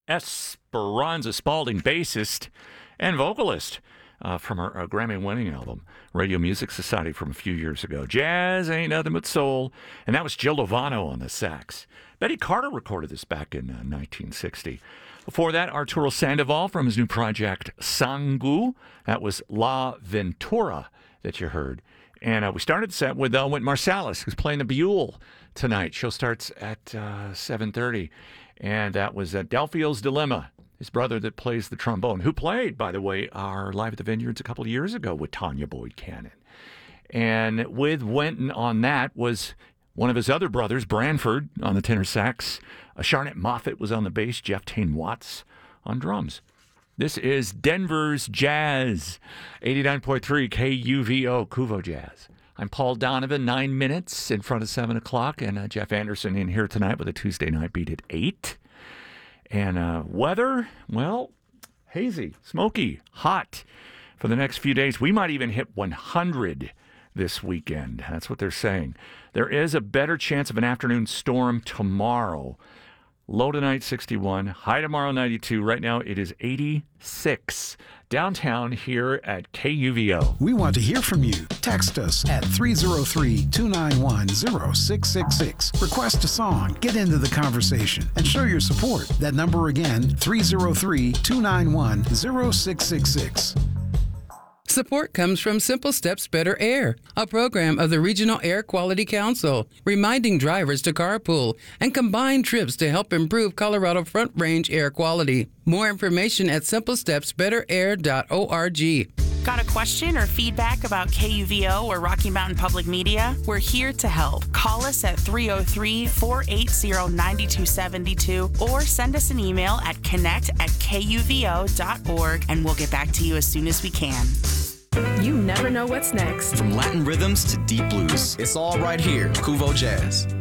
Esperanza Spalding, bassist and vocalist from her Grammy-winning album, Radio Music Society, from a few years ago. Jazz Ain't Nothing But Soul. And that was Jill Lovano on the sax. Betty Carter recorded this back in 1960. Before that, Arturo Sandoval from his new project, Sangu. That was La Ventura that you heard. And we started the set with Wynton Marsalis, who's playing the Buell tonight. Show starts at 7:30. And that was Delfio's Dilemma, his brother that plays the trombone, who played, by the way, our Live at the Vineyards a couple of years ago with Tanya Boyd Cannon. And with Wynton on that was one of his other brothers, Branford, on the tenor sax. Charnette Moffett was on the bass. Jeff Tain Watts on drums. This is Denver's Jazz, 89.3 KUVO, Kuvo Jazz. I'm Paul Donovan, 9 minutes in front of 7 o'clock, and Jeff Anderson in here tonight with a Tuesday night beat at 8. And weather, well, hazy, smoky, hot for the next few days. We might even hit 100 this weekend. That's what they're saying. There is a better chance of an afternoon storm tomorrow. Low tonight, 61. High tomorrow, 92. Right now, it is 86. Downtown here at KUVO. We want to hear from you. Text us at 303-291-0666. Request a song, get into the conversation, and show your support. That number again, 303-291-0666. Support comes from Simple Steps Better Air, a program of the Regional Air Quality Council, reminding drivers to carpool and combine trips to help improve Colorado Front Range air quality. More information at simplestepsbetterair.org. Got a question or feedback about KUVO or Rocky Mountain Public Media? We're here to help. Call us at 303-480-9272 or send us an email at connect@kuvo.org, and we'll get back to you as soon as we can. You never know what's next. From Latin rhythms to deep blues, it's all right here, Kuvo Jazz.